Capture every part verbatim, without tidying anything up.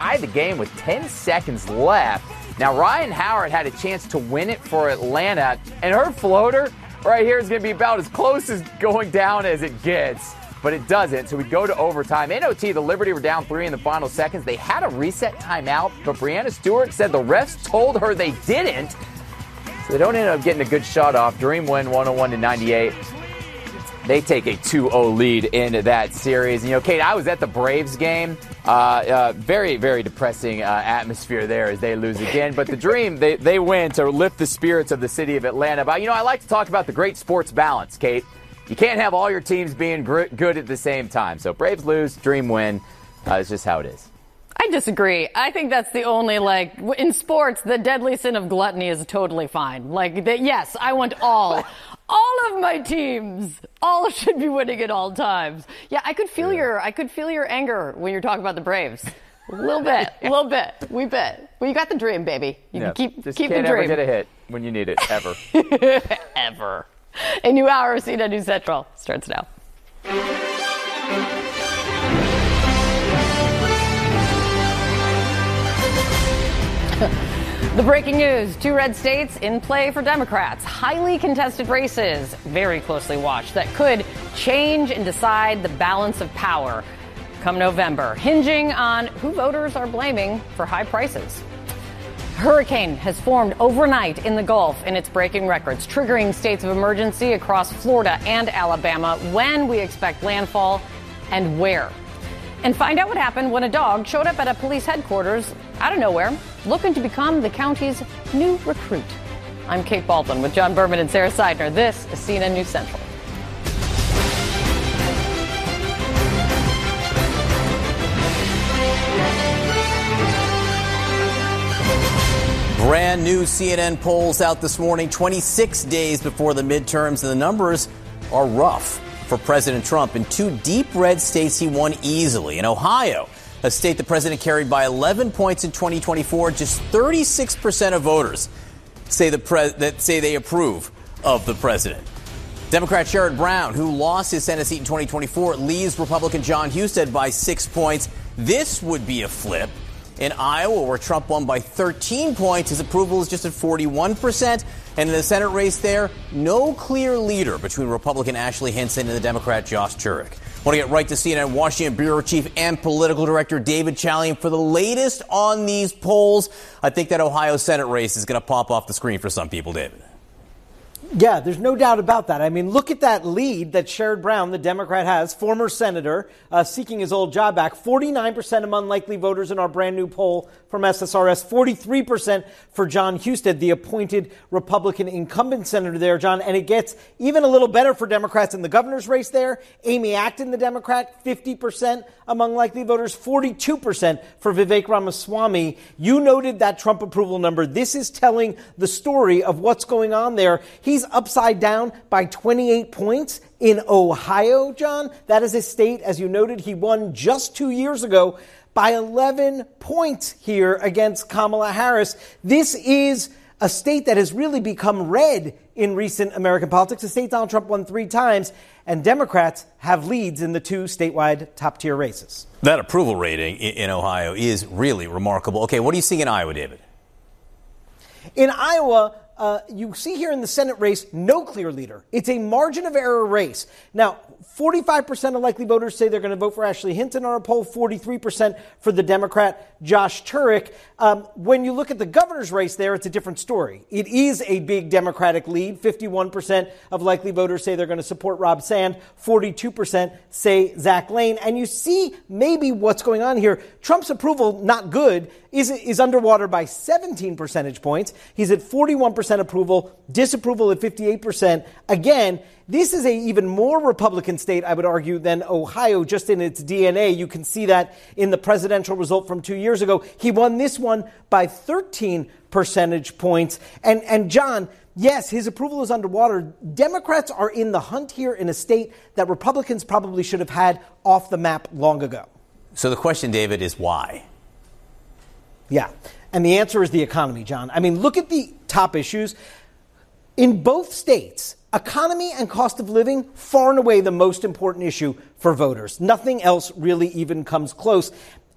tie the game with ten seconds left. Now, Ryan Howard had a chance to win it for Atlanta, and her floater right here is going to be about as close as going down as it gets, but it doesn't. So we go to overtime. N O T, the Liberty were down three in the final seconds. They had a reset timeout, but Breanna Stewart said the refs told her they didn't. So they don't end up getting a good shot off. Dream win one oh one to ninety-eight. They take a two oh lead in that series. And, you know, Kate, I was at the Braves game. Uh, uh, very, very depressing uh, atmosphere there as they lose again. But the Dream, they, they win to lift the spirits of the city of Atlanta. But, you know, I like to talk about the great sports balance, Kate. You can't have all your teams being gr- good at the same time. So Braves lose, Dream win. Uh, it's just how it is. I disagree. I think that's the only, like, in sports, the deadly sin of gluttony is totally fine. Like, the, yes, I want all. All of my teams, all should be winning at all times. Yeah, I could feel yeah. your, I could feel your anger when you're talking about the Braves. A little bit, a little bit. We bet. Well, you got the dream, baby. You yeah, can keep, just keep can't the dream. Ever get a hit when you need it, ever. Ever. A new hour of C N N News Central starts now. The breaking news, two red states in play for Democrats. Highly contested races, very closely watched, that could change and decide the balance of power come November, hinging on who voters are blaming for high prices. Hurricane has formed overnight in the Gulf, and it's breaking records, triggering states of emergency across Florida and Alabama. When we expect landfall and where. And find out what happened when a dog showed up at a police headquarters out of nowhere, looking to become the county's new recruit. I'm Kate Baldwin with John Berman and Sarah Seidner. This is C N N News Central. Brand new C N N polls out this morning, twenty-six days before the midterms, and the numbers are rough for President Trump. In two deep red states, he won easily. In Ohio, a state the president carried by eleven points in twenty twenty-four, just thirty-six percent of voters say the pre- that say they approve of the president. Democrat Sherrod Brown, who lost his Senate seat in twenty twenty-four, leads Republican Jon Husted by six points. This would be a flip. In Iowa, where Trump won by thirteen points, his approval is just at forty-one percent. And in the Senate race there, no clear leader between Republican Ashley Hinson and the Democrat Josh Turek. Want to get right to C N N Washington Bureau Chief and Political Director David Chalian for the latest on these polls. I think that Ohio Senate race is going to pop off the screen for some people, David. Yeah, there's no doubt about that. I mean, look at that lead that Sherrod Brown, the Democrat, has, former senator, uh, seeking his old job back. forty-nine percent among likely voters in our brand new poll from S S R S. forty-three percent for Jon Husted, the appointed Republican incumbent senator there, John. And it gets even a little better for Democrats in the governor's race there. Amy Acton, the Democrat, fifty percent among likely voters, forty-two percent for Vivek Ramaswamy. You noted that Trump approval number. This is telling the story of what's going on there. He's upside down by twenty-eight points in Ohio, John. That is a state, as you noted, he won just two years ago by eleven points here against Kamala Harris. This is a state that has really become red in recent American politics, a state Donald Trump won three times, and Democrats have leads in the two statewide top-tier races. That approval rating in Ohio is really remarkable. Okay, what are you seeing in Iowa, David? In Iowa, uh, you see here in the Senate race, no clear leader. It's a margin of error race. Now, forty-five percent of likely voters say they're going to vote for Ashley Hinton on a poll, forty-three percent for the Democrat Josh Turek. Um, when you look at the governor's race there, it's a different story. It is a big Democratic lead. fifty-one percent of likely voters say they're going to support Rob Sand. forty-two percent say Zach Lane. And you see maybe what's going on here. Trump's approval, not good, is, is underwater by seventeen percentage points. He's at forty-one percent approval, disapproval at fifty-eight percent. Again, this is a even more Republican state, I would argue, than Ohio, just in its D N A. You can see that in the presidential result from two years ago. He won this one by thirteen percentage points. And, and John, yes, his approval is underwater. Democrats are in the hunt here in a state that Republicans probably should have had off the map long ago. So the question, David, is why? Yeah. And the answer is the economy, John. I mean, look at the top issues. In both states, economy and cost of living, far and away the most important issue for voters. Nothing else really even comes close.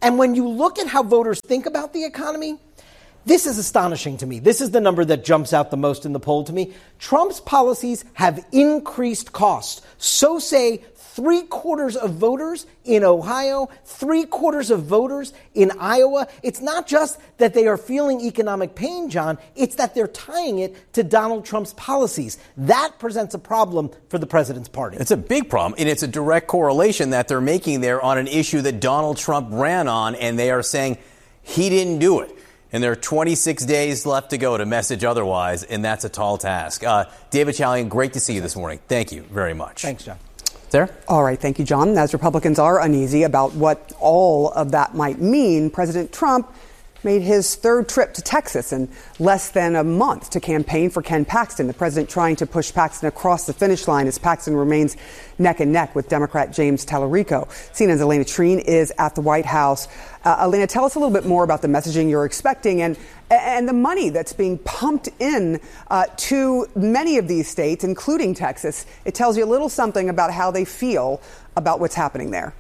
And when you look at how voters think about the economy, this is astonishing to me. This is the number that jumps out the most in the poll to me. Trump's policies have increased costs. So say three quarters of voters in Ohio, three quarters of voters in Iowa. It's not just that they are feeling economic pain, John. It's that they're tying it to Donald Trump's policies. That presents a problem for the president's party. It's a big problem, and it's a direct correlation that they're making there on an issue that Donald Trump ran on, and they are saying he didn't do it. And there are twenty-six days left to go to message otherwise, and that's a tall task. Uh, David Chalian, great to see you this morning. Thank you very much. Thanks, John. Sarah? All right. Thank you, John. As Republicans are uneasy about what all of that might mean, President Trump made his third trip to Texas in less than a month to campaign for Ken Paxton, the president trying to push Paxton across the finish line as Paxton remains neck and neck with Democrat James Tallarico. C N N's Elena Treen is at the White House. Uh, Elena, tell us a little bit more about the messaging you're expecting and and the money that's being pumped in uh, to many of these states, including Texas. It tells you a little something about how they feel about what's happening there.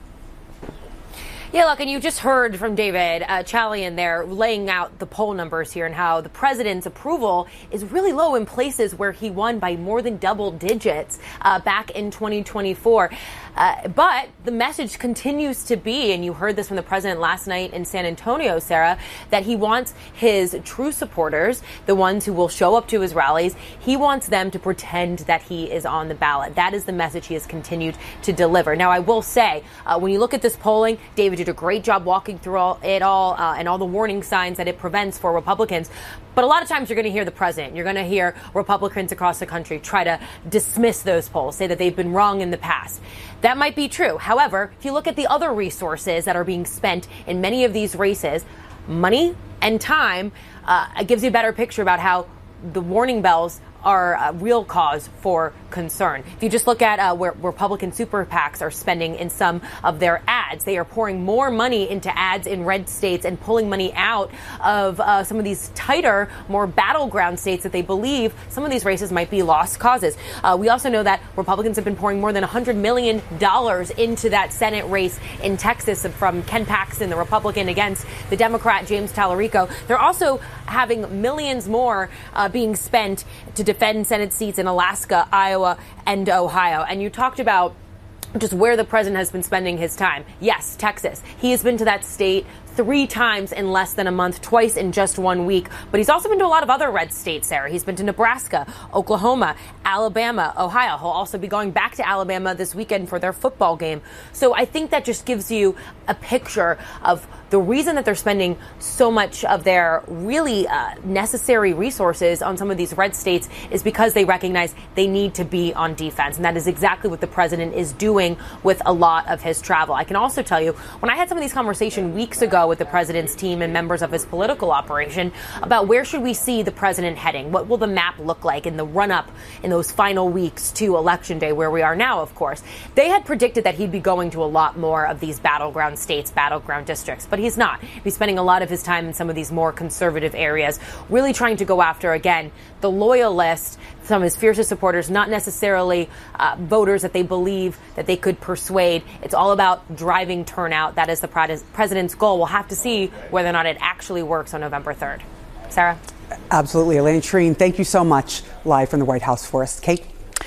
Yeah, look, and you just heard from David uh, Chalian there laying out the poll numbers here and how the president's approval is really low in places where he won by more than double digits uh, back in twenty twenty-four. Uh, but the message continues to be, and you heard this from the president last night in San Antonio, Sarah, that he wants his true supporters, the ones who will show up to his rallies, he wants them to pretend that he is on the ballot. That is the message he has continued to deliver. Now, I will say, uh, when you look at this polling, David did a great job walking through all, it all uh, and all the warning signs that it prevents for Republicans. But a lot of times you're going to hear the president, you're going to hear Republicans across the country try to dismiss those polls, say that they've been wrong in the past. That might be true. However, if you look at the other resources that are being spent in many of these races, money and time, uh, it gives you a better picture about how the warning bells are a real cause for concern. If you just look at uh, where Republican super PACs are spending in some of their ads, they are pouring more money into ads in red states and pulling money out of uh, some of these tighter, more battleground states that they believe some of these races might be lost causes. Uh, we also know that Republicans have been pouring more than one hundred million dollars into that Senate race in Texas from Ken Paxton, the Republican, against the Democrat James Tallarico. They're also having millions more uh, being spent to defend Senate seats in Alaska, Iowa, and Ohio. And you talked about just where the president has been spending his time. Yes, Texas. He has been to that state three times in less than a month, twice in just one week. But he's also been to a lot of other red states, Sarah. He's been to Nebraska, Oklahoma, Alabama, Ohio. He'll also be going back to Alabama this weekend for their football game. So I think that just gives you a picture of the reason that they're spending so much of their really uh, necessary resources on some of these red states is because they recognize they need to be on defense. And that is exactly what the president is doing with a lot of his travel. I can also tell you, when I had some of these conversations weeks ago with the president's team and members of his political operation about where should we see the president heading, what will the map look like in the run-up in those final weeks to Election Day, where we are now, of course, they had predicted that he'd be going to a lot more of these battleground states, battleground districts. But he's not. He's spending a lot of his time in some of these more conservative areas, really trying to go after, again, the loyalists, some of his fiercest supporters, not necessarily uh, voters that they believe that they could persuade. It's all about driving turnout. That is the president's goal. We'll have to see whether or not it actually works on November third. Sarah? Absolutely. Elena Treen, thank you so much. Live from the White House for us. Kate?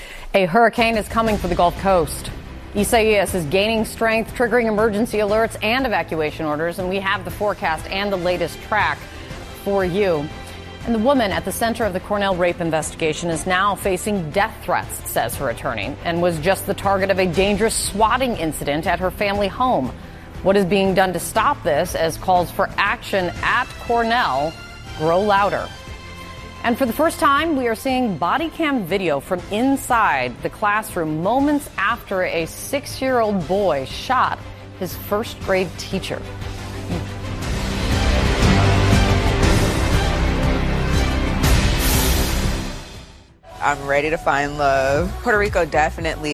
A hurricane is coming for the Gulf Coast. Isaias is gaining strength, triggering emergency alerts and evacuation orders, and we have the forecast and the latest track for you. And the woman at the center of the Cornell rape investigation is now facing death threats, says her attorney, and was just the target of a dangerous swatting incident at her family home. What is being done to stop this, as calls for action at Cornell grow louder? And for the first time, we are seeing body cam video from inside the classroom moments after a six-year-old boy shot his first grade teacher. I'm ready to find love. Puerto Rico definitely